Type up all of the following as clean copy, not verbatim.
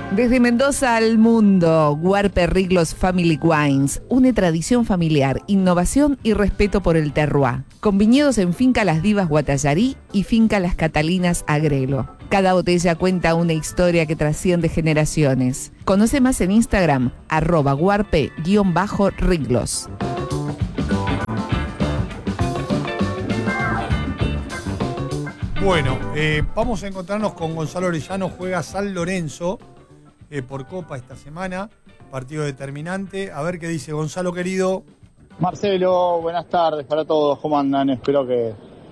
Desde Mendoza al mundo, Guarpe Riglos Family Wines une tradición familiar, innovación y respeto por el terroir, con viñedos en Finca Las Divas Guatallarí y Finca Las Catalinas Agrelo. Cada botella cuenta una historia que trasciende generaciones. Conoce más en Instagram, @guarpe_riglos. Bueno, vamos a encontrarnos con Gonzalo Orellano. Juega San Lorenzo por Copa esta semana, partido determinante. A ver qué dice Gonzalo, querido. Marcelo, buenas tardes para todos, ¿cómo andan? Espero que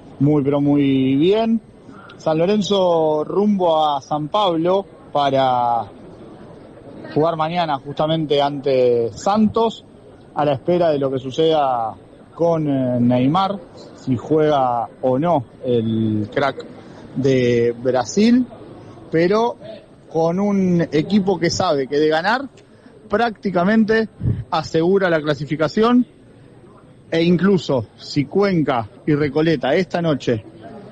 muy bien. San Lorenzo rumbo a San Pablo para jugar mañana justamente ante Santos, a la espera de lo que suceda con Neymar, si juega o no el crack de Brasil, pero con un equipo que sabe que de ganar prácticamente asegura la clasificación, e incluso si Cuenca y Recoleta esta noche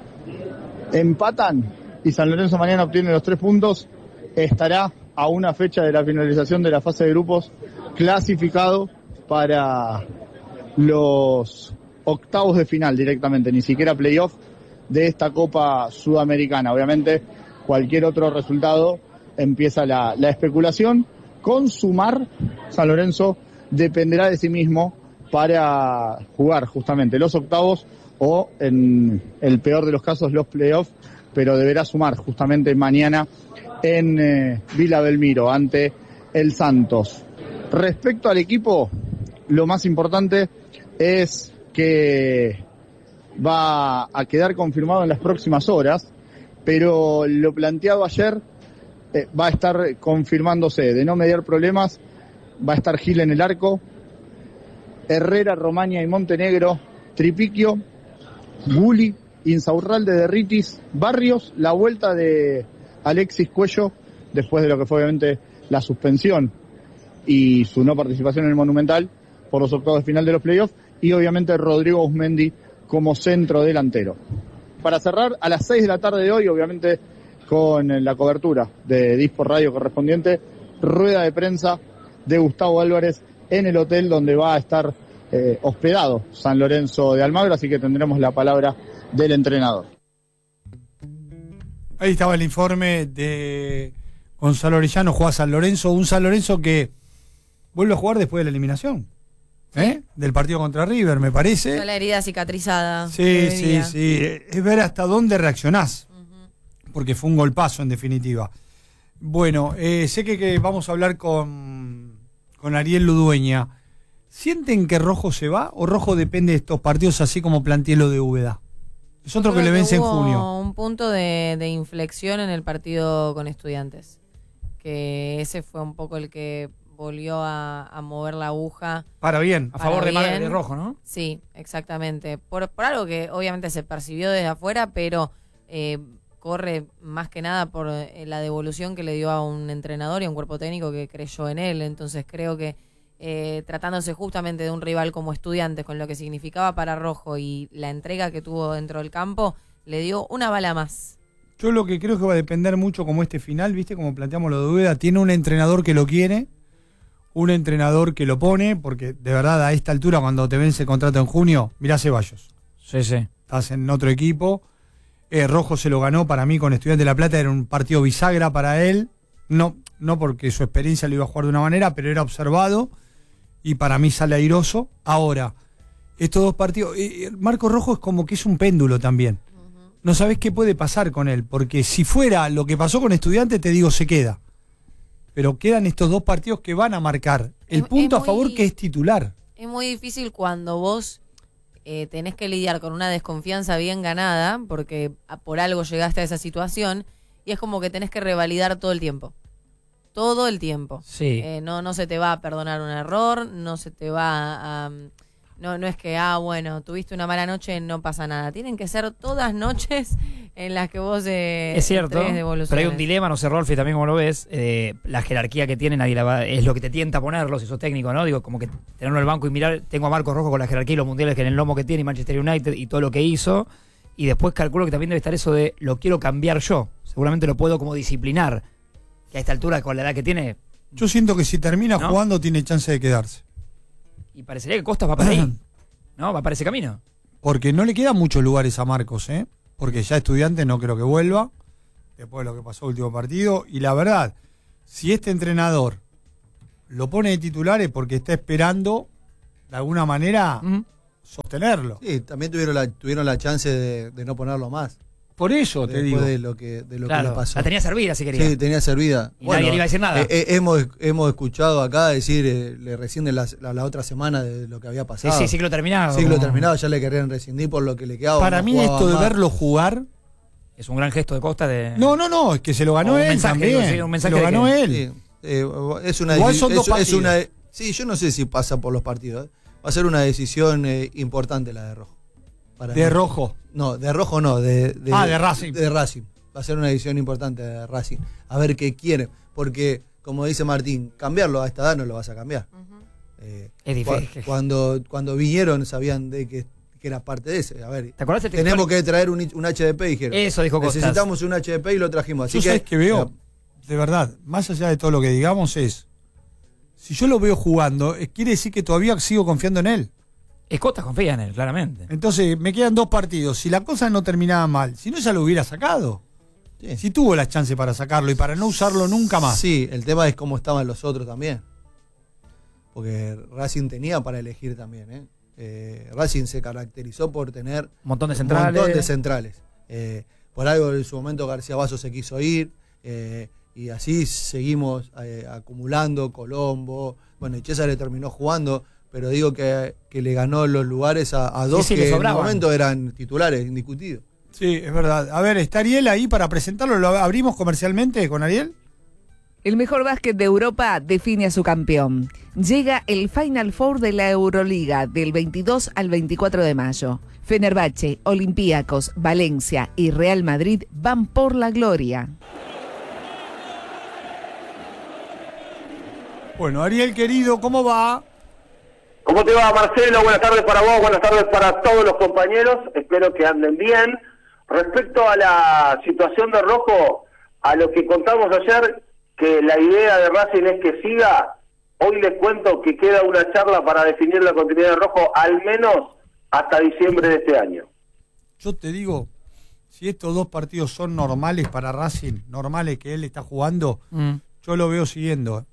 empatan y San Lorenzo mañana obtiene los 3 puntos, estará a una fecha de la finalización de la fase de grupos clasificado para los octavos de final directamente, ni siquiera playoff de esta Copa Sudamericana. Obviamente cualquier otro resultado empieza la especulación. Con sumar, San Lorenzo dependerá de sí mismo para jugar justamente los octavos o, en el peor de los casos, los playoffs, pero deberá sumar justamente mañana en Villa Belmiro ante el Santos. Respecto al equipo, lo más importante es que va a quedar confirmado en las próximas horas, pero lo planteado ayer va a estar confirmándose. De no mediar problemas, va a estar Gil en el arco, Herrera, Romaña y Montenegro, Tripiquio, Guli, Insaurralde, Derritis, Barrios, la vuelta de Alexis Cuello, después de lo que fue obviamente la suspensión y su no participación en el Monumental por los octavos de final de los playoffs, y obviamente Rodrigo Uzmendi como centro delantero. Para cerrar, a las 6 de la tarde de hoy, obviamente con la cobertura de Dispor Radio correspondiente, rueda de prensa de Gustavo Álvarez en el hotel donde va a estar hospedado San Lorenzo de Almagro, así que tendremos la palabra del entrenador. Ahí estaba el informe de Gonzalo Orellano. Juega San Lorenzo, un San Lorenzo que vuelve a jugar después de la eliminación del partido contra River, me parece. Con la herida cicatrizada. Sí. Es ver hasta dónde reaccionás, porque fue un golpazo en definitiva. Bueno, sé que vamos a hablar con Ariel Ludueña. ¿Sienten que Rojo se va o Rojo depende de estos partidos, así como planteé lo de Úbeda? Es otro que le vence en junio. Un punto de inflexión en el partido con Estudiantes, que ese fue un poco el que volvió a mover la aguja. A favor de Rojo, ¿no? Sí, exactamente. Por algo que obviamente se percibió desde afuera, pero corre más que nada por la devolución que le dio a un entrenador y a un cuerpo técnico que creyó en él. Entonces creo que tratándose justamente de un rival como Estudiantes, con lo que significaba para Rojo y la entrega que tuvo dentro del campo, le dio una bala más. Yo lo que creo que va a depender mucho, como este final, ¿viste? Como planteamos lo de Úbeda, tiene un entrenador que lo quiere, un entrenador que lo pone, porque de verdad a esta altura, cuando te vence el contrato en junio, mirá Ceballos. Sí. Estás en otro equipo. Rojo se lo ganó para mí con Estudiantes de La Plata, era un partido bisagra para él, no porque su experiencia lo iba a jugar de una manera, pero era observado y para mí sale airoso. Ahora, estos dos partidos, Marco Rojo es como que es un péndulo también. No sabés qué puede pasar con él, porque si fuera lo que pasó con Estudiantes, te digo, se queda. Pero quedan estos dos partidos que van a marcar el punto a favor, que es titular. Es muy difícil cuando vos tenés que lidiar con una desconfianza bien ganada, porque por algo llegaste a esa situación, y es como que tenés que revalidar todo el tiempo. Todo el tiempo. Sí. No se te va a perdonar un error, no se te va a... No es que, bueno, tuviste una mala noche, no pasa nada. Tienen que ser todas noches en las que vos es cierto, pero hay un dilema, no sé, Rolfi, también como lo ves, la jerarquía que tiene, nadie es lo que te tienta a ponerlo, si sos técnico, ¿no? Digo, como que tenerlo en el banco y mirar, tengo a Marcos Rojo con la jerarquía y los mundiales que en el lomo que tiene, y Manchester United y todo lo que hizo, y después calculo que también debe estar eso de, lo quiero cambiar yo, seguramente lo puedo como disciplinar. que a esta altura, con la edad que tiene, Yo siento que si termina ¿no? jugando tiene chance de quedarse. y parecería que Costas va para ahí, ¿no? Va para ese camino. Porque no le quedan muchos lugares a Marcos, ¿eh? Porque ya Estudiantes no creo que vuelva, después de lo que pasó el último partido. Y la verdad, si este entrenador lo pone de titular es porque está esperando, de alguna manera, sostenerlo. Sí, también tuvieron la chance de no ponerlo más. Por eso te digo. Después de lo que Claro, le pasó. la tenía servida si quería. Sí, tenía servida. Y nadie le iba a decir nada. Hemos escuchado acá decir recién de la otra semana de lo que había pasado. Sí, ciclo terminado. Ciclo terminado, ya le querían rescindir por lo que le quedaba. Para no mí jugaba esto de más. verlo jugar... Es un gran gesto de Costas de... No, es que se lo ganó O un él mensaje, también. digo, sí, un mensaje se lo de ganó que- él. Sí, es una Igual son dos es partidos. una sí, yo no sé si pasa por los partidos. Va a ser una decisión importante la de Rojo. Para De mí. Rojo. No, de Rojo no, de Racing. De Racing. Va a ser una decisión importante de Racing. A ver qué quiere. Porque, como dice Martín, cambiarlo a esta edad no lo vas a cambiar. Es difícil. Cuando vinieron sabían de que era parte de ese. A ver, ¿Te acordás? tenemos que traer un HDP, dijeron. Eso dijo Costas. Necesitamos un HDP y lo trajimos. Así Yo sabés que veo, mira, de verdad, más allá de todo lo que digamos es, si yo lo veo jugando, quiere decir que todavía sigo confiando en él. Es Costas, confía en él, claramente. Entonces, me quedan 2 partidos. Si la cosa no terminaba mal, si no ya lo hubiera sacado. sí. Si tuvo la chance para sacarlo y para no usarlo nunca más. Sí, el tema es cómo estaban los otros también. Porque Racing tenía para elegir también. Racing se caracterizó por tener Un montón de un centrales. montón de centrales. Por algo en su momento García Basso se quiso ir. Y así seguimos acumulando. Colombo. Bueno, y César le terminó jugando. Pero digo que le ganó los lugares a dos sí, le que en el sobraban. momento eran titulares, indiscutidos. Sí, es verdad. A ver, ¿está Ariel ahí para presentarlo? ¿Lo abrimos comercialmente con Ariel? El mejor básquet de Europa define a su campeón. Llega el Final Four de la Euroliga del 22 al 24 de mayo. Fenerbahce, Olympiacos, Valencia y Real Madrid van por la gloria. Bueno, Ariel querido, ¿cómo va? ¿Cómo te va, Marcelo? Buenas tardes para vos, buenas tardes para todos los compañeros. Espero que anden bien. Respecto a la situación de Rojo, a lo que contamos ayer, que la idea de Racing es que siga, hoy les cuento que queda una charla para definir la continuidad de Rojo, al menos hasta diciembre de este año. Yo te digo, si estos 2 partidos son normales para Racing, normales que él está jugando, yo lo veo siguiendo.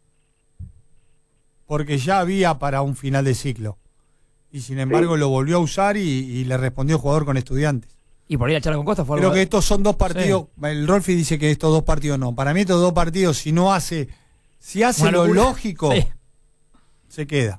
Porque ya había para un final de ciclo. Y sin embargo lo volvió a usar y le respondió el jugador con Estudiantes. Y por ahí a charla con Costas fue Creo algo... que estos son 2 partidos. El Rolfi dice que estos 2 partidos no. Para mí estos 2 partidos, si hace Una lo locura. lógico, Sí. se queda.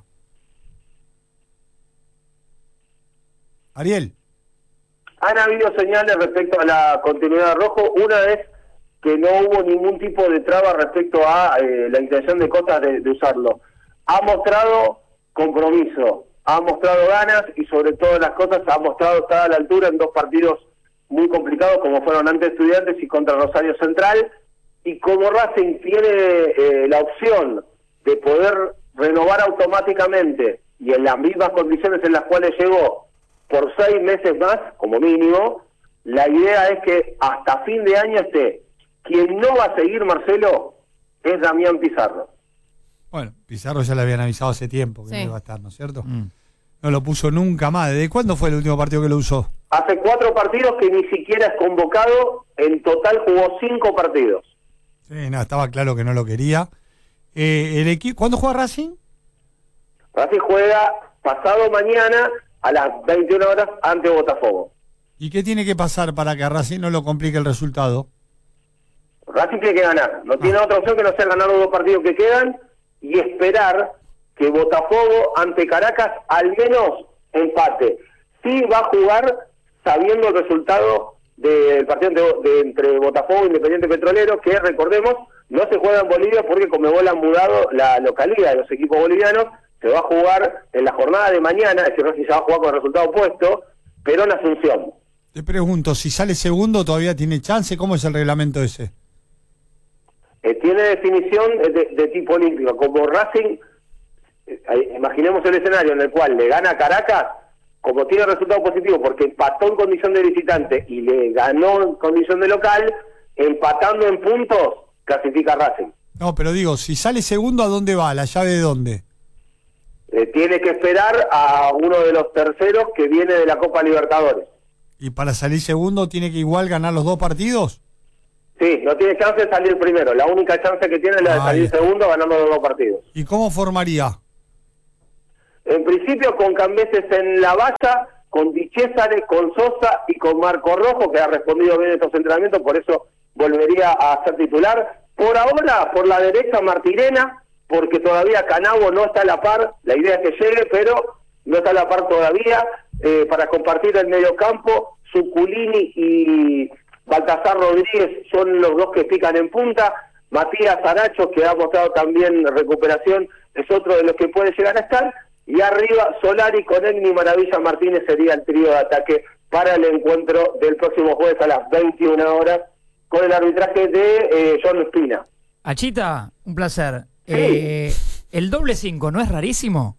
Ariel. Han habido señales respecto a la continuidad de Rojo. Una es que no hubo ningún tipo de traba respecto a la intención de Costas de usarlo. Ha mostrado compromiso, ha mostrado ganas y sobre todas las cosas ha mostrado estar a la altura en 2 partidos muy complicados como fueron ante Estudiantes y contra Rosario Central. Y como Racing tiene la opción de poder renovar automáticamente y en las mismas condiciones en las cuales llegó por 6 meses más, como mínimo, la idea es que hasta fin de año esté. Quien no va a seguir, Marcelo, es Damián Pizarro. Bueno, Pizarro ya le habían avisado hace tiempo que Sí. no iba a estar, ¿no es cierto? No lo puso nunca más. ¿Desde cuándo fue el último partido que lo usó? Hace 4 partidos que ni siquiera es convocado, en total jugó 5 partidos. Sí, no, estaba claro que no lo quería. El equipo, ¿cuándo juega Racing? Racing juega pasado mañana a las 21 horas ante Botafogo. ¿Y qué tiene que pasar para que a Racing no lo complique el resultado? Racing tiene que ganar, no tiene otra opción que no sea ganar los 2 partidos que quedan y esperar que Botafogo ante Caracas al menos empate. Sí va a jugar sabiendo el resultado del partido entre Botafogo e Independiente Petrolero, que recordemos, no se juega en Bolivia porque Conmebol han mudado la localidad de los equipos bolivianos, se va a jugar en la jornada de mañana, es decir, Racing se va a jugar con el resultado opuesto, pero en Asunción. Te pregunto, si sale segundo todavía tiene chance, ¿cómo es el reglamento ese? Tiene definición de tipo olímpico. Como Racing, imaginemos el escenario en el cual le gana a Caracas, como tiene resultado positivo porque empató en condición de visitante y le ganó en condición de local, empatando en puntos, clasifica Racing. No, pero digo, si sale segundo, ¿a dónde va? ¿La llave de dónde? Tiene que esperar a uno de los terceros que viene de la Copa Libertadores. ¿Y para salir segundo tiene que igual ganar los 2 partidos? Sí, no tiene chance de salir primero. La única chance que tiene es la de salir segundo ganando los 2 partidos. ¿Y cómo formaría? En principio con Cambeses en la valla, con Di Cesare, con Sosa y con Marco Rojo, que ha respondido bien estos entrenamientos, por eso volvería a ser titular. Por ahora, por la derecha, Martirena, porque todavía Canavo no está a la par. La idea es que llegue, pero no está a la par todavía. Para compartir el medio campo, Zuculini y Baltasar Rodríguez son los dos que pican en punta. Matías Aracho, que ha mostrado también recuperación, es otro de los que puede llegar a estar. Y arriba, Solari con Egni Maravilla Martínez sería el trío de ataque para el encuentro del próximo jueves a las 21 horas con el arbitraje de John Espina. Achita, un placer. Sí. ¿El doble 5 no es rarísimo?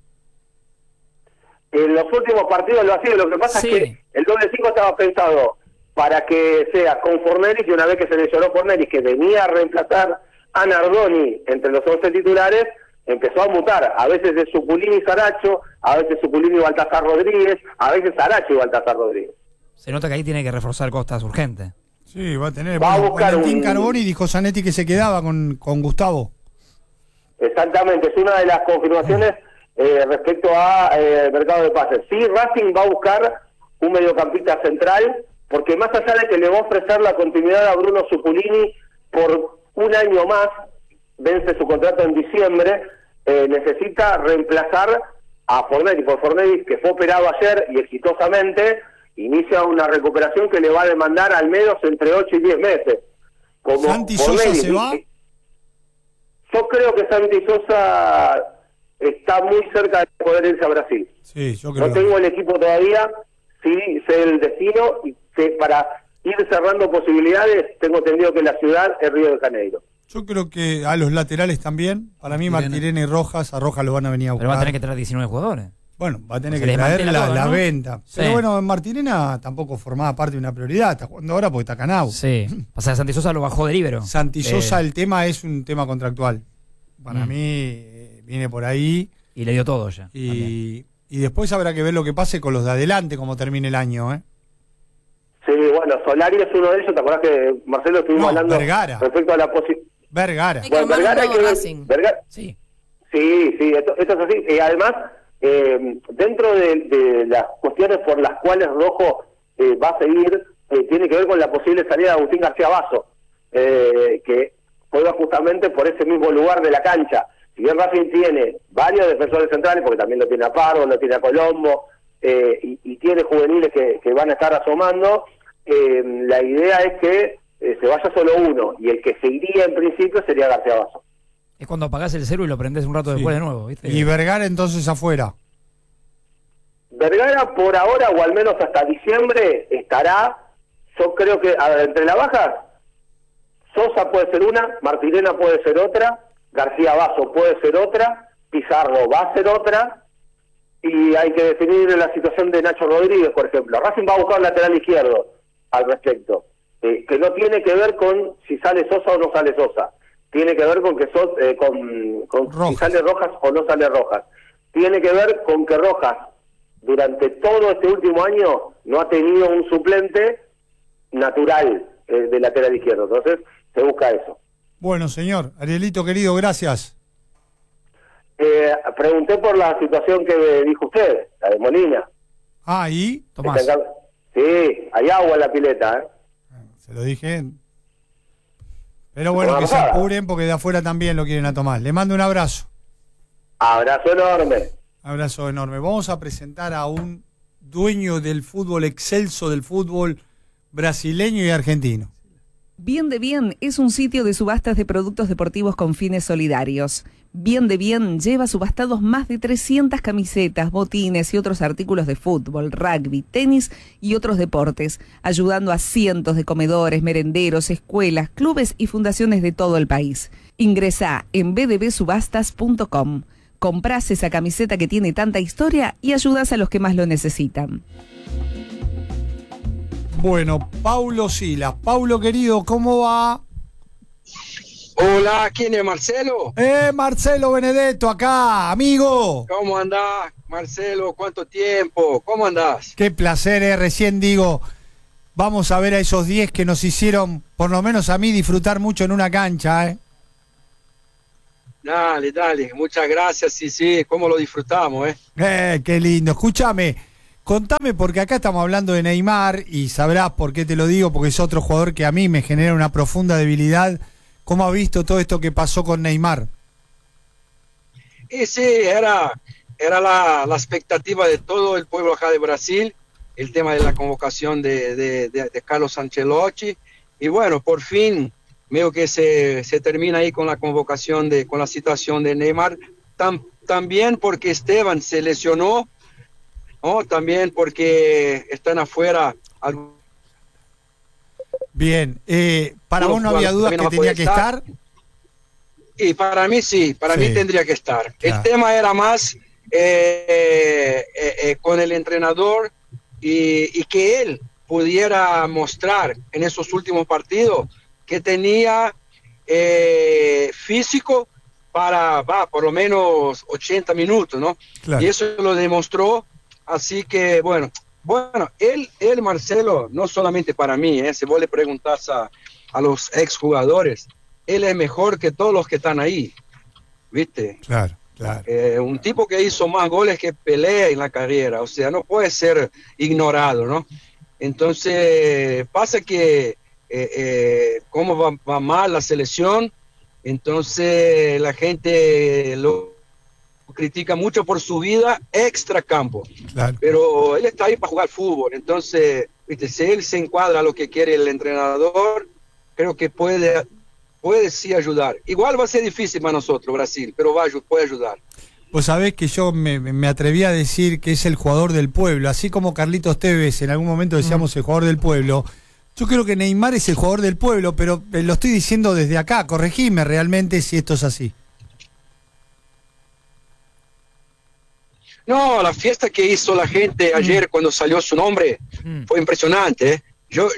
En los últimos partidos lo ha sido. Lo que pasa Sí. es que el doble 5 estaba pensado para que sea con Forneris, y una vez que se lesionó Forneris, que venía a reemplazar a Nardoni entre los 11 titulares, empezó a mutar. A veces de Zuculini y Saracho, a veces Zuculini y Baltasar Rodríguez, a veces Saracho y Baltasar Rodríguez. Se nota que ahí tiene que reforzar costas urgente. Sí, va a tener. Va a buscar Valentín un- Carboni dijo Zanetti que se quedaba con Gustavo. Exactamente, es una de las confirmaciones respecto a mercado de pases. Sí, Racing va a buscar un mediocampista central, porque más allá de que le va a ofrecer la continuidad a Bruno Zuculini por un año más, vence su contrato en diciembre, necesita reemplazar a Forneris. Por Forneris, que fue operado ayer y exitosamente, inicia una recuperación que le va a demandar al menos entre 8 y 10 meses. Como ¿Santi Sosa Forneris, se va? yo creo que Santi Sosa está muy cerca de poder irse a Brasil. Sí, yo creo No tengo el equipo todavía, sí sé el destino, y para ir cerrando posibilidades, tengo entendido que la ciudad es Río de Janeiro. Yo creo que a los laterales también. Para mí, Martirena y Rojas, a Rojas lo van a venir a buscar. Pero va a tener que traer 19 jugadores. Bueno, va a tener Se que traer desmantela todo, la ¿no? venta. Sí. Pero bueno, Martirena tampoco formaba parte de una prioridad. Está jugando ahora porque está Canavo. Sí. O sea, Santi Sosa lo bajó de libero. Santi Sosa, el tema es un tema contractual. Para mí viene por ahí. Y le dio todo ya. Y después habrá que ver lo que pase con los de adelante, como termine el año. Sí, bueno, Solari es uno de ellos. ¿Te acordás que, Marcelo, estuvimos No, hablando Vergara. respecto a la posibilidad? Vergara. Sí, Bueno, que Vergara hay armar que un ver. nuevo Racing. Vergara, Sí. sí, esto es así. Y además, dentro de las cuestiones por las cuales Rojo va a seguir, tiene que ver con la posible salida de Agustín García Basso, que juega justamente por ese mismo lugar de la cancha. Si bien Racing tiene varios defensores centrales, porque también lo tiene a Pardo, lo tiene a Colombo, y tiene juveniles que van a estar asomando, la idea es que se vaya solo uno, y el que se iría en principio sería García Basso. Es cuando apagás el celu y lo prendés un rato después de nuevo, ¿viste? Y Vergara entonces afuera. Vergara por ahora, o al menos hasta diciembre, estará. Yo creo que entre las bajas, Sosa puede ser una, Martirena puede ser otra, García Basso puede ser otra, Pizarro va a ser otra, y hay que definir la situación de Nacho Rodríguez, por ejemplo. Racing va a buscar un lateral izquierdo al respecto, que no tiene que ver con si sale Sosa o no sale Sosa, tiene que ver con que con si sale Rojas o no sale Rojas, tiene que ver con que Rojas durante todo este último año no ha tenido un suplente natural de lateral izquierdo, entonces se busca eso. Bueno, señor, Arielito querido, gracias. Pregunté por la situación que dijo usted, la de Molina. Ah, ¿y? Tomás. Sí, hay agua en la pileta, Se lo dije. Pero bueno, que se apuren porque de afuera también lo quieren a Tomás. Le mando un abrazo. Abrazo enorme. Abrazo enorme. Vamos a presentar a un dueño del fútbol excelso, del fútbol brasileño y argentino. Bien de Bien es un sitio de subastas de productos deportivos con fines solidarios. Bien de Bien lleva subastados más de 300 camisetas, botines y otros artículos de fútbol, rugby, tenis y otros deportes, ayudando a cientos de comedores, merenderos, escuelas, clubes y fundaciones de todo el país. Ingresá en bdbsubastas.com. Comprás esa camiseta que tiene tanta historia y ayudás a los que más lo necesitan. Bueno, Paulo Silas. Paulo querido, ¿cómo va? Hola, ¿quién es Marcelo? Marcelo Benedetto, acá, amigo. ¿Cómo andás, Marcelo? ¿Cuánto tiempo? ¿Cómo andás? Qué placer, recién digo, vamos a ver a esos 10 que nos hicieron, por lo menos a mí, disfrutar mucho en una cancha, Dale, dale, muchas gracias, sí, cómo lo disfrutamos, Qué lindo. Escúchame, contame, porque acá estamos hablando de Neymar y sabrás por qué te lo digo, porque es otro jugador que a mí me genera una profunda debilidad. ¿Cómo has visto todo esto que pasó con Neymar? Y sí, era la expectativa de todo el pueblo acá de Brasil, el tema de la convocación de Carlos Ancelotti, y bueno, por fin veo que se termina ahí con la convocación, con la situación de Neymar, también porque Esteban se lesionó, ¿no? También porque están afuera. Bien, para vos no había dudas que tenía que estar. Y para mí sí, mí tendría que estar. Claro. El tema era más con el entrenador y que él pudiera mostrar en esos últimos partidos que tenía físico para por lo menos 80 minutos, ¿no? Claro. Y eso lo demostró, así que bueno, él Marcelo, no solamente para mí, si vos le preguntás a los exjugadores, él es mejor que todos los que están ahí, ¿viste? Claro. Un tipo que hizo más goles que Pelé en la carrera, o sea, no puede ser ignorado, ¿no? Entonces, pasa que cómo va mal la selección, entonces la gente lo critica mucho por su vida extra campo, claro. Pero él está ahí para jugar fútbol, entonces, ¿viste? Si él se encuadra a lo que quiere el entrenador, creo que puede sí ayudar. Igual va a ser difícil para nosotros, Brasil, pero puede ayudar. Vos sabés que yo me atreví a decir que es el jugador del pueblo, así como Carlitos Tevez en algún momento decíamos el jugador del pueblo. Yo creo que Neymar es el jugador del pueblo, pero lo estoy diciendo desde acá, corregime realmente si esto es así. No, la fiesta que hizo la gente ayer cuando salió su nombre fue impresionante, ¿eh? Yo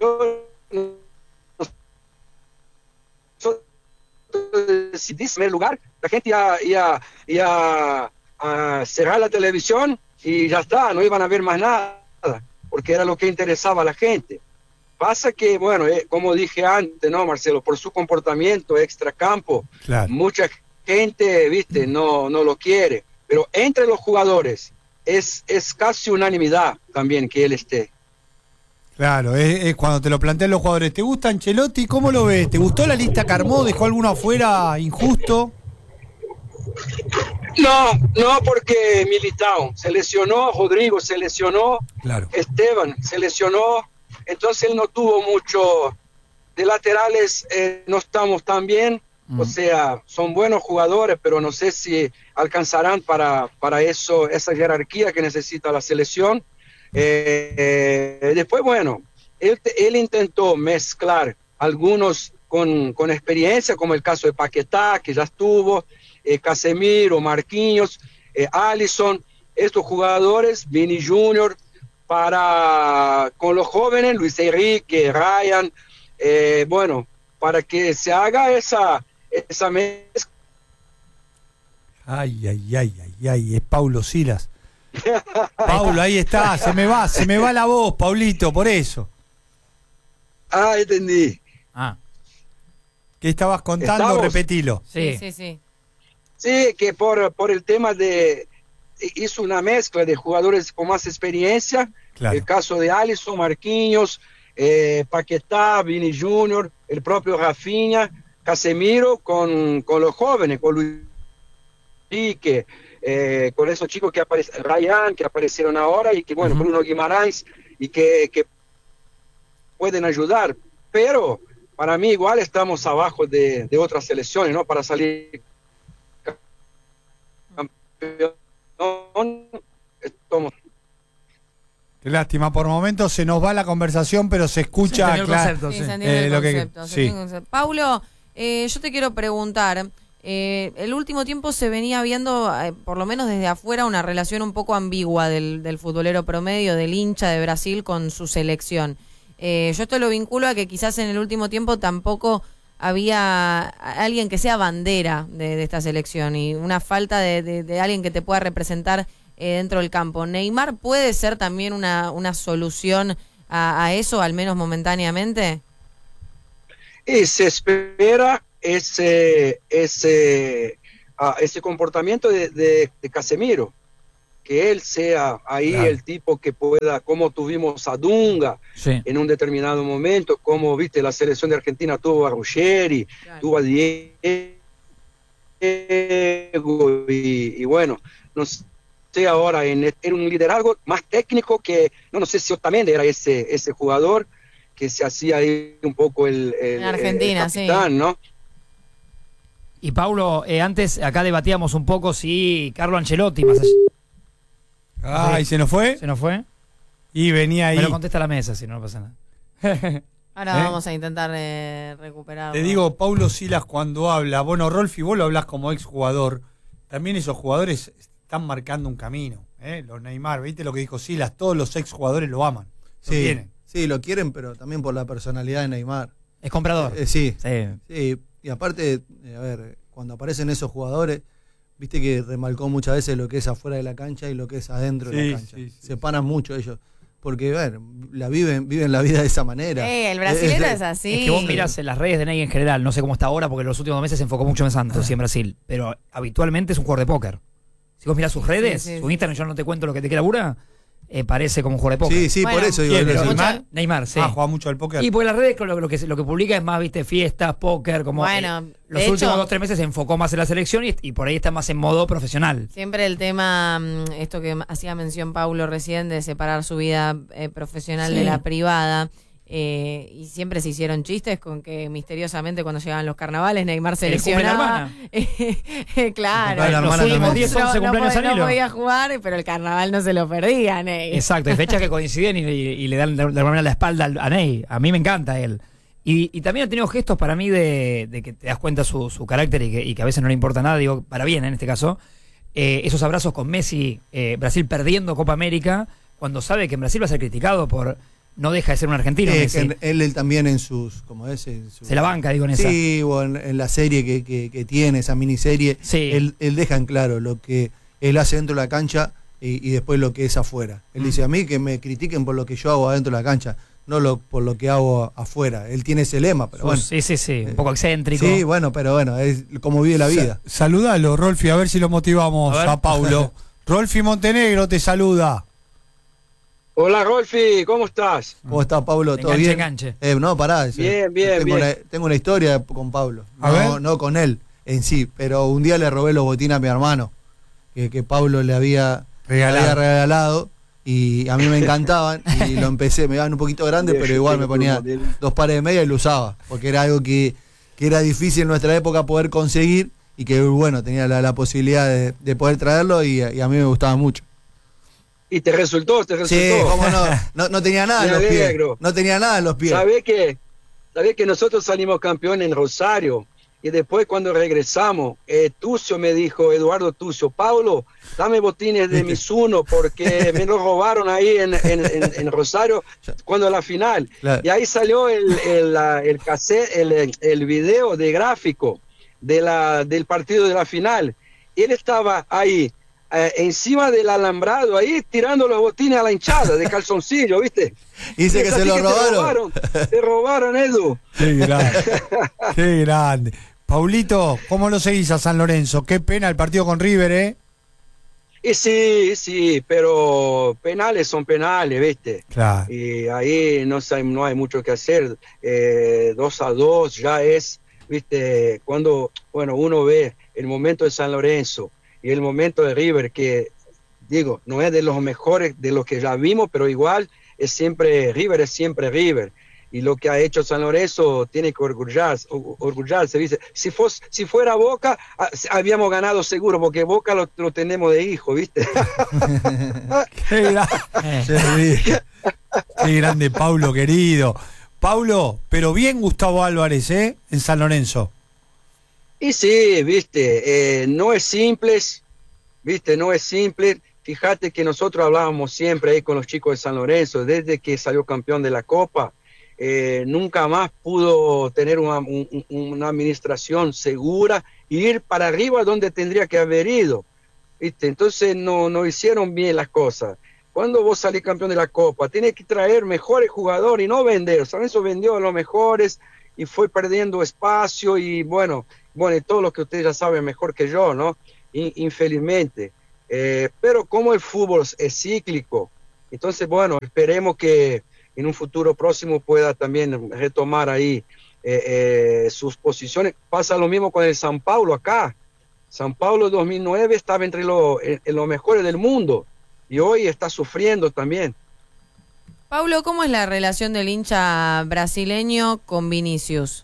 decidí en primer lugar, la gente iba a cerrar la televisión y ya está, no iban a ver más nada, porque era lo que interesaba a la gente. Pasa que, bueno, como dije antes, ¿no, Marcelo? Por su comportamiento extracampo, claro. Mucha gente, viste, no lo quiere, pero entre los jugadores es casi unanimidad también que él esté. Claro, es cuando te lo plantean los jugadores. ¿Te gusta Ancelotti? ¿Cómo lo ves? ¿Te gustó la lista que armó? ¿Dejó alguno afuera injusto? No, porque Militao se lesionó, Rodrigo se lesionó, claro. Esteban se lesionó, entonces él no tuvo mucho. De laterales no estamos tan bien, o sea, son buenos jugadores, pero no sé si alcanzarán para eso, esa jerarquía que necesita la selección. Después, bueno, él intentó mezclar algunos con experiencia, como el caso de Paquetá, que ya estuvo, Casemiro, Marquinhos, Alisson, estos jugadores, Vini Junior, con los jóvenes, Luis Enrique, Ryan, bueno, para que se haga esa mezcla. Ay, es Paulo Silas. Paulo, ahí está, se me va la voz, Paulito, por eso. Entendí. ¿Qué estabas contando? ¿Estamos? Repetilo. Sí. Sí, que por el tema hizo una mezcla de jugadores con más experiencia, claro. El caso de Alisson, Marquinhos, Paquetá, Vini Junior, el propio Rafinha, Casemiro con los jóvenes, con Luis Enrique, con esos chicos que Ryan, que aparecieron ahora, y que bueno, Bruno Guimarães, y que pueden ayudar, pero para mí igual estamos abajo de otras selecciones, ¿no? Para salir campeón, Qué lástima, por momentos se nos va la conversación, pero se escucha claro. Sí, se entiende el concepto. Paulo, yo te quiero preguntar, el último tiempo se venía viendo, por lo menos desde afuera, una relación un poco ambigua del futbolero promedio, del hincha de Brasil con su selección. Yo esto lo vinculo a que quizás en el último tiempo tampoco había alguien que sea bandera de esta selección y una falta de alguien que te pueda representar dentro del campo. ¿Neymar puede ser también una solución a eso, al menos momentáneamente? Y se espera ese comportamiento de Casemiro, que él sea ahí el tipo que pueda, como tuvimos a Dunga en un determinado momento, como viste la selección de Argentina tuvo a Ruggeri, tuvo a Diego, y bueno, no sé ahora en un liderazgo más técnico que, no sé si Otamendi era ese jugador que se hacía ahí un poco en Argentina, el capitán, ¿no? Y Paulo, antes acá debatíamos un poco si Carlo Ancelotti más allá. ¿Y se nos fue? ¿Se nos fue? Y venía ahí. Me lo contesta a la mesa, si no pasa nada. Ahora vamos a intentar recuperarlo. Te digo, Paulo Silas cuando habla, bueno, Rolfi, vos lo hablás como exjugador, también esos jugadores están marcando un camino, los Neymar, ¿viste lo que dijo Silas? Todos los exjugadores lo aman, lo tienen. Sí, lo quieren, pero también por la personalidad de Neymar. Es comprador. Sí. Y aparte, a ver, cuando aparecen esos jugadores, viste que remarcó muchas veces lo que es afuera de la cancha y lo que es adentro de la cancha. Separan mucho ellos. Porque, a ver, viven la vida de esa manera. El brasileño es así. Es que vos mirás en las redes de Ney en general, no sé cómo está ahora, porque en los últimos meses se enfocó mucho en Santos y en Brasil, pero habitualmente es un jugador de póker. Si vos mirás sus redes, su Instagram, yo no te cuento lo que te labura, parece como un jugador de póker. Sí, bueno, por eso digo. Neymar, sí. Juega mucho al póker. Y porque las redes lo que publica es más, viste, fiestas, póker, como los últimos 2-3 meses se enfocó más en la selección y por ahí está más en modo profesional. Siempre el tema, esto que hacía mención Paulo recién, de separar su vida profesional de la privada. Y siempre se hicieron chistes con que misteriosamente cuando llegaban los carnavales Neymar se lesionaba. Claro, los últimos 10, 11 cumpleaños al hilo. No podía jugar, pero el carnaval no se lo perdía, Ney. Exacto, hay fechas que coinciden y le dan de alguna manera la espalda a Ney. A mí me encanta él. Y también ha tenido gestos para mí de que te das cuenta su carácter y que a veces no le importa nada, digo, para bien en este caso. Esos abrazos con Messi, Brasil perdiendo Copa América, cuando sabe que en Brasil va a ser criticado por... No deja de ser un argentino. Él también en sus, se la banca, digo, en esa. Sí, o en la serie que tiene, esa miniserie, él deja en claro lo que él hace dentro de la cancha y después lo que es afuera. Él dice, a mí que me critiquen por lo que yo hago adentro de la cancha, no por lo que hago afuera. Él tiene ese lema, pero bueno. Sí, un poco excéntrico. Sí, pero bueno, es como vive la vida. Saludalo, Rolfi, a ver si lo motivamos a Paulo. Rolfi Montenegro te saluda. Hola, Rolfi, ¿cómo estás? ¿Cómo estás, Pablo? ¿Todo bien? No, pará. Bien. Tengo una historia con Pablo. No con él en sí, pero un día le robé los botines a mi hermano, que Pablo le había regalado, y a mí me encantaban, y lo empecé, me daban un poquito grande, pero igual me ponía 2 pares de media y lo usaba, porque era algo que era difícil en nuestra época poder conseguir, y que bueno, tenía la posibilidad de poder traerlo, y a mí me gustaba mucho. ¿Y te resultó? Sí, cómo no tenía nada en los pies. No tenía nada en los pies. ¿Sabés que nosotros salimos campeón en Rosario? Y después cuando regresamos, Tucio me dijo, Eduardo Tucio, Paulo, dame botines de Mizuno porque me los robaron ahí en Rosario cuando la final. Claro. Y ahí salió el cassette, el video de gráfico del partido de la final. Y él estaba ahí. Encima del alambrado ahí tirando los botines a la hinchada de calzoncillo, ¿viste? Dice que se lo robaron. Te robaron, Edu. Qué grande. Paulito, ¿cómo lo seguís a San Lorenzo? Qué pena el partido con River, ¿eh? Y sí, pero penales son penales, ¿viste? Claro. Y ahí no hay mucho que hacer. 2-2 ya es, ¿viste? Cuando uno ve el momento de San Lorenzo y el momento de River, que digo, no es de los mejores de los que ya vimos, pero igual es siempre River. Y lo que ha hecho San Lorenzo tiene que orgullarse, ¿viste? Si fuera Boca, habíamos ganado seguro, porque Boca lo tenemos de hijo, ¿viste? Qué grande, Paulo, querido. Paulo, pero bien Gustavo Álvarez, en San Lorenzo. Y sí, ¿viste? No es simple, ¿viste? No es simple. Fíjate que nosotros hablábamos siempre ahí con los chicos de San Lorenzo, desde que salió campeón de la Copa, nunca más pudo tener una administración segura e ir para arriba donde tendría que haber ido, ¿viste? Entonces no hicieron bien las cosas. Cuando vos salís campeón de la Copa, tienes que traer mejores jugadores y no vender. San Lorenzo vendió a los mejores y fue perdiendo espacio y bueno, y todo lo que ustedes ya saben mejor que yo, ¿no? Infelizmente. Pero como el fútbol es cíclico, entonces bueno, esperemos que en un futuro próximo pueda también retomar ahí sus posiciones. Pasa lo mismo con el São Paulo acá. São Paulo 2009 estaba entre los mejores del mundo y hoy está sufriendo también. Paulo, ¿cómo es la relación del hincha brasileño con Vinicius?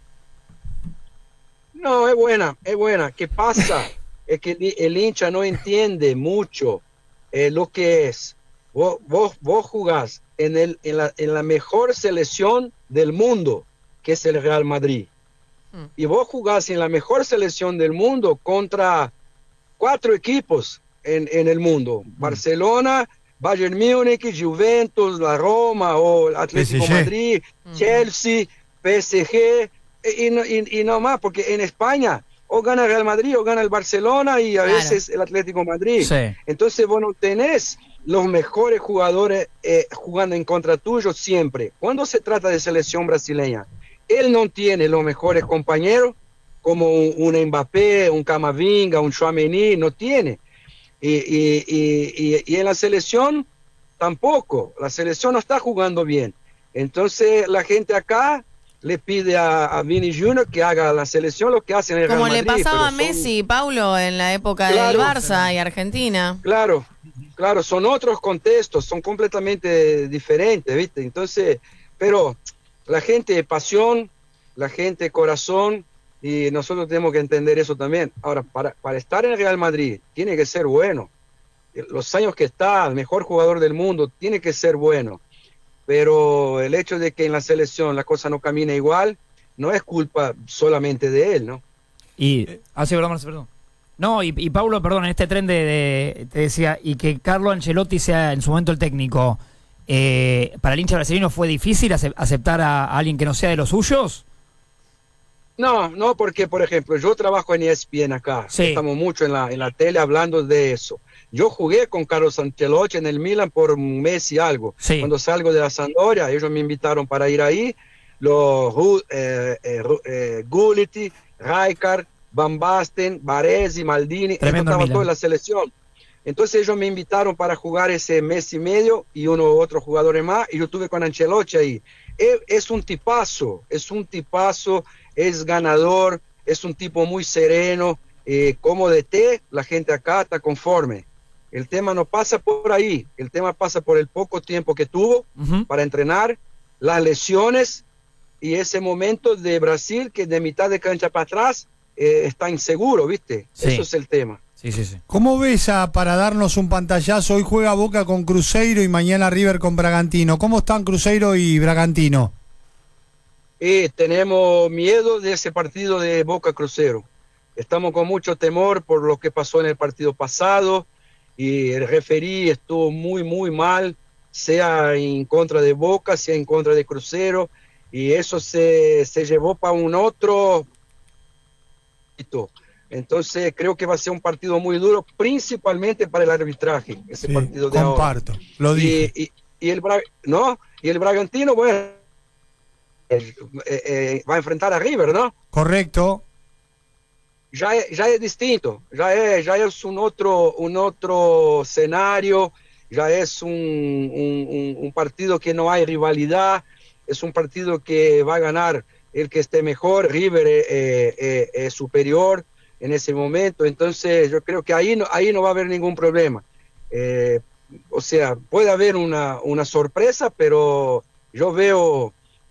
No, es buena. ¿Qué pasa? Es que el hincha no entiende mucho lo que es. Vos jugás en la mejor selección del mundo, que es el Real Madrid. Y vos jugás en la mejor selección del mundo contra 4 equipos en el mundo. Barcelona, Bayern Múnich, Juventus, la Roma o el Atlético PSG. Madrid, Chelsea, PSG y no más, porque en España o gana el Real Madrid o gana el Barcelona y a veces el Atlético Madrid. Sí. Entonces vos no tenés los mejores jugadores jugando en contra tuyo siempre. Cuando se trata de selección brasileña, él no tiene los mejores compañeros como un Mbappé, un Camavinga, un Tchouaméni, no tiene. Y en la selección tampoco, la selección no está jugando bien. Entonces la gente acá le pide a Vini Jr. que haga la selección lo que hace en el Real Madrid. Como le pasaba a Messi, Paulo, en la época del Barça y Argentina. Claro, son otros contextos, son completamente diferentes, ¿viste? Entonces, pero la gente pasión, la gente corazón, y nosotros tenemos que entender eso también. Ahora, para estar en el Real Madrid, tiene que ser bueno. Los años que está, el mejor jugador del mundo, tiene que ser bueno. Pero el hecho de que en la selección la cosa no camine igual, no es culpa solamente de él, ¿no? Sí, perdón. No, y Paulo, perdón, en este tren te decía, y que Carlo Ancelotti sea en su momento el técnico, ¿para el hincha brasileño fue difícil aceptar a alguien que no sea de los suyos? No, porque, por ejemplo, yo trabajo en ESPN acá, sí. Estamos mucho en la tele hablando de eso. Yo jugué con Carlos Ancelotti en el Milan por un mes y algo. Sí. Cuando salgo de la Sampdoria, ellos me invitaron para ir ahí, los Gullit, Rijkaard, Van Basten, Baresi, Maldini, estaba toda la selección. Entonces ellos me invitaron para jugar ese mes y medio y otros jugadores más, y yo estuve con Ancelotti ahí. Es un tipazo, es ganador, es un tipo muy sereno, como DT, la gente acá está conforme. El tema no pasa por ahí, el tema pasa por el poco tiempo que tuvo para entrenar, las lesiones y ese momento de Brasil que de mitad de cancha para atrás está inseguro, ¿viste? Sí. Eso es el tema. Sí. ¿Cómo ves para darnos un pantallazo? Hoy juega Boca con Cruzeiro y mañana River con Bragantino. ¿Cómo están Cruzeiro y Bragantino? Tenemos miedo de ese partido de Boca Cruzeiro. Estamos con mucho temor por lo que pasó en el partido pasado y el referí estuvo muy, muy mal, sea en contra de Boca, sea en contra de Cruzeiro, y eso se llevó para un otro. Entonces creo que va a ser un partido muy duro, principalmente para el arbitraje, ese partido de comparto, ahora. Lo dije. Y el Bragantino, bueno, va a enfrentar a River, ¿no? Correcto. Ya es distinto, ya es un otro escenario, ya es un partido que no hay rivalidad, es un partido que va a ganar el que esté mejor. River es superior en ese momento, entonces yo creo que ahí no va a haber ningún problema. O sea, puede haber una sorpresa, pero yo veo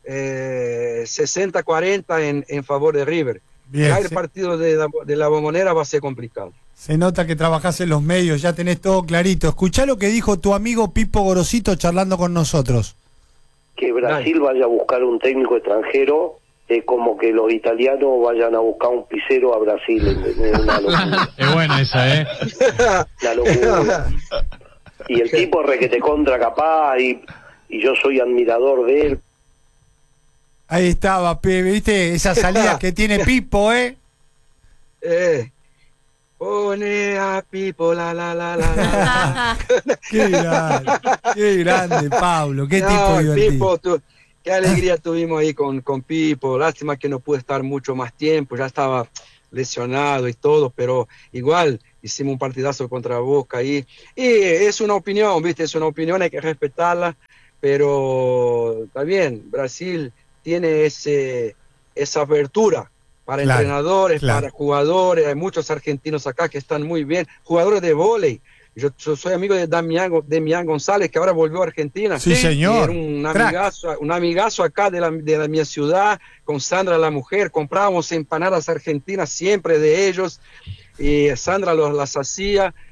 60-40 en favor de River. Bien, ya el partido de la Bombonera va a ser complicado. Se nota que trabajás en los medios, ya tenés todo clarito. Escuchá lo que dijo tu amigo Pipo Gorosito charlando con nosotros. Que Brasil vaya a buscar un técnico extranjero es como que los italianos vayan a buscar un pisero a Brasil. Es una locura. Es buena esa, Una locura. Y el tipo requete contra capaz y yo soy admirador de él. Ahí estaba, ¿viste? Esa salida que tiene Pipo, Pone a Pipo, la. Qué grande, Pablo, qué tipo divertido. Pipo, qué alegría tuvimos ahí con Pipo. Lástima que no pude estar mucho más tiempo, ya estaba lesionado y todo, pero igual hicimos un partidazo contra Boca ahí. Y es una opinión, ¿viste? Es una opinión, hay que respetarla, pero está bien, Brasil tiene esa apertura para entrenadores, para jugadores. Hay muchos argentinos acá que están muy bien, jugadores de vóley. Yo soy amigo de Damián González, que ahora volvió a Argentina. Sí, señor. Era un amigazo acá de mi ciudad, con Sandra, la mujer. Comprábamos empanadas argentinas siempre de ellos, y Sandra las hacía.